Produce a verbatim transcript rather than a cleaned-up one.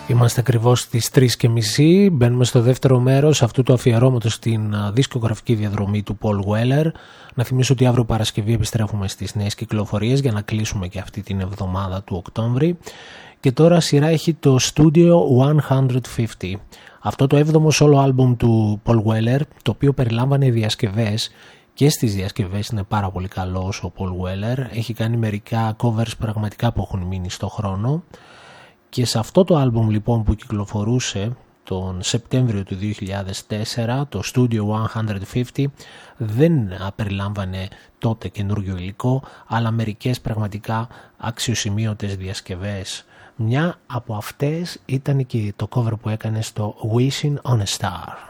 Είμαστε ακριβώς στις τρεις και μισή. Μπαίνουμε στο δεύτερο μέρος αυτού του αφιερώματος στην δισκογραφική διαδρομή του Paul Weller. Να θυμίσω ότι αύριο Παρασκευή επιστρέφουμε στις νέες κυκλοφορίες για να κλείσουμε και αυτή την εβδομάδα του Οκτώβρη. Και τώρα σειρά έχει το Studio εκατόν πενήντα. Αυτό το έβδομο solo album του Paul Weller, το οποίο περιλάμβανε διασκευές, και στις διασκευές είναι πάρα πολύ καλός ο Paul Weller. Έχει κάνει μερικά covers πραγματικά που έχουν μείνει στο χρόνο. Και σε αυτό το άλμπουμ λοιπόν που κυκλοφορούσε τον Σεπτέμβριο του δύο χιλιάδες τέσσερα, το Studio εκατόν πενήντα, δεν περιλάμβανε τότε καινούργιο υλικό, αλλά μερικές πραγματικά αξιοσημείωτες διασκευές. Μια από αυτές ήταν και το cover που έκανε στο Wishing on a Star.